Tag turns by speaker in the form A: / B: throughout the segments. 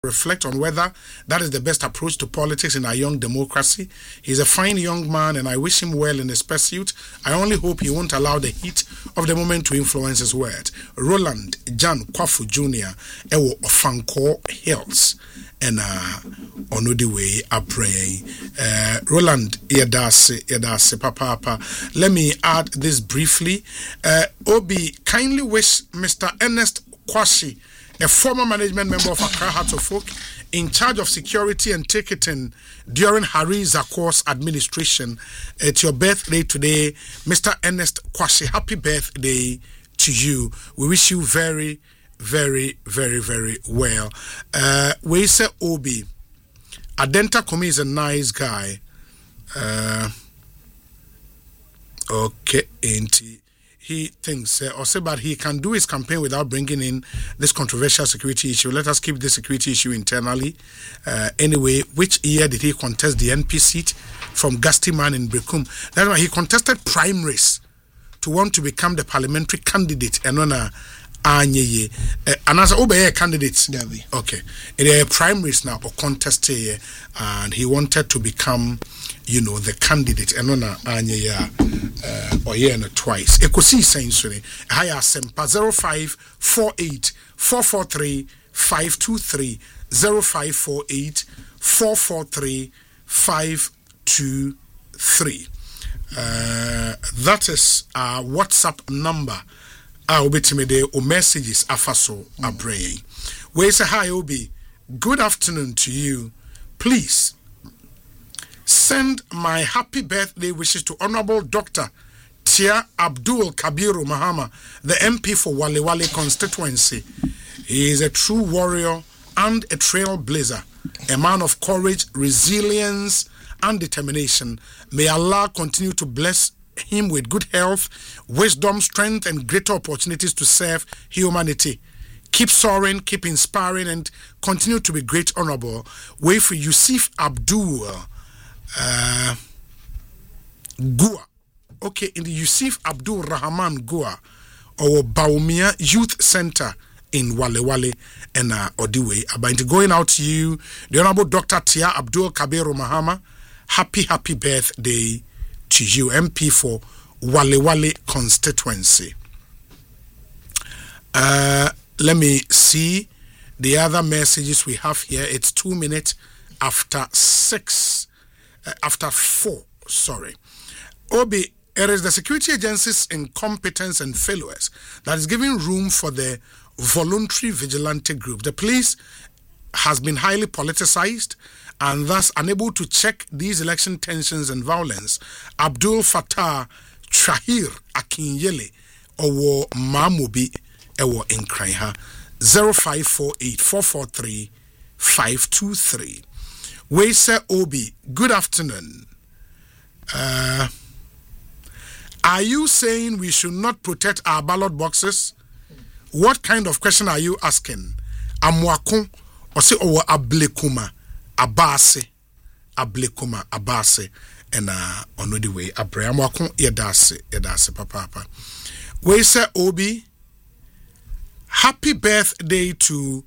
A: reflect on whether that is the best approach to politics in our young democracy. He's a fine young man and I wish him well in his pursuit. I only hope he won't allow the heat of the moment to influence his words. Roland Jan Kwafu Jr. Ewo Ofanko Hills and ono the way I pray. Roland Yedase Papa. Let me add this briefly. Obi, kindly wish Mr. Ernest Kwashi, a former management member of Accra Hearts of Oak, in charge of security and ticketing during Harry Zakor's administration. It's your birthday today, Mr. Ernest Kwashi. Happy birthday to you. We wish you very, very, very, very well. We say Obi, Adenta Kumi is a nice guy. Okay, ain't he thinks but he can do his campaign without bringing in this controversial security issue. Let us keep this security issue internally. Anyway, which year did he contest the NP seat from Gastiman in Brekum? That's why he contested primaries to want to become the parliamentary candidate. And on and as a candidate, okay, in a primaries now or contest here, and he wanted to become, the candidate. And on or yeah, twice. Ekosi sensory. Higher sempa 0548 443 523 0548 443 523. That is our WhatsApp number. Obitimede o messages afaso abrey. We say hi Obi. Good afternoon to you. Please send my happy birthday wishes to Honorable Dr. Tia Abdul Kabiru Mahama, the MP for Wale Wale constituency. He is a true warrior and a trailblazer, a man of courage, resilience, and determination. May Allah continue to bless him with good health, wisdom, strength, and greater opportunities to serve humanity. Keep soaring, keep inspiring, and continue to be great, honorable. Wait for Yusuf Abdul Gua. Okay, in the Yusuf Abdul Rahman Gua or Baumia Youth Center in Wale Wale and Odiwe. About going out to you, the Honorable Dr. Tia Abdul Kabiru Mahama. Happy birthday to you, MP for Wale Wale constituency. Let me see the other messages we have here. It's 2 minutes after 4. Sorry. Obi, it is the security agency's incompetence and failures that is giving room for the voluntary vigilante group. The police has been highly politicized and thus unable to check these election tensions and violence. Abdul Fattah Trahir Akinyele Owo Mamubi Ewo Inkraiha 0548 443 523. We say Obi, good afternoon. Are you saying we should not protect our ballot boxes? What kind of question are you asking? Amwakon or say owo ablekuma abase and on the way Abraham Amwakon yedase papa. We say Obi, happy birthday to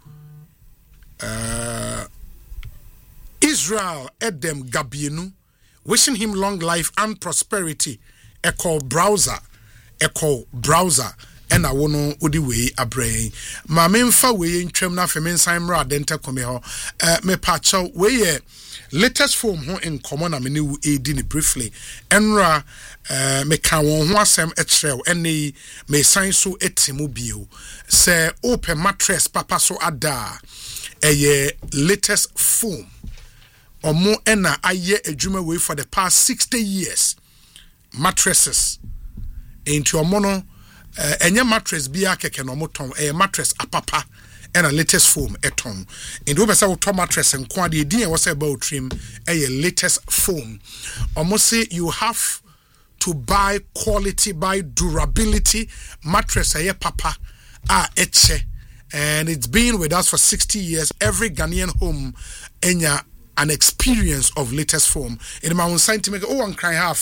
A: Israel Edem Gabienu, wishing him long life and prosperity. Echo browser, and I won't udi way a brain. My main fa way in Tremna Femin Simra Denta Comeho, me patcho way latest form in common. I mean, you aid briefly. Enra me kawon wasem etrel, any me sign so etimobile. Say open mattress papa so ada a latest form. Or more ena aye a juma way for the past 60 years. Mattresses into a mono enya mattress bia keke no moton a mattress apapa and a latest foam eton in do besa to mattress and kwa de din e was about trim a latest foam almost say you have to buy quality, buy durability mattress a papa eche, and it's been with us for 60 years. Every Ghanaian home enya an experience of latest form. In my own sign to make and cry half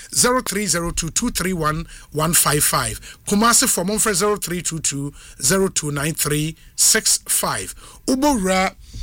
A: 0302-231-155. Kumasi for Monfre 0322-029365. Ubura